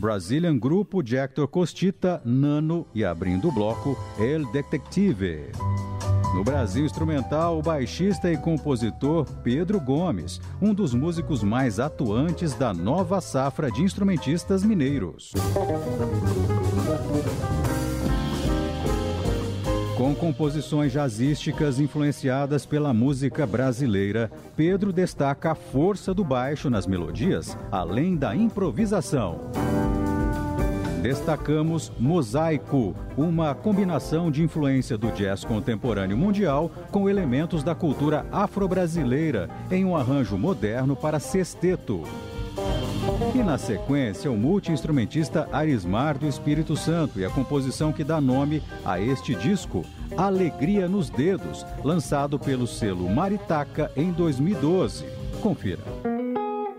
Brazilian grupo de Héctor Costita, Nano e abrindo o bloco, El Detective. No Brasil instrumental, o baixista e compositor Pedro Gomes, um dos músicos mais atuantes da nova safra de instrumentistas mineiros. Com composições jazzísticas influenciadas pela música brasileira, Pedro destaca a força do baixo nas melodias, além da improvisação. Destacamos Mosaico, uma combinação de influência do jazz contemporâneo mundial com elementos da cultura afro-brasileira em um arranjo moderno para sexteto. E na sequência, o multi-instrumentista Arismar do Espírito Santo e a composição que dá nome a este disco, Alegria nos Dedos, lançado pelo selo Maritaca em 2012. Confira.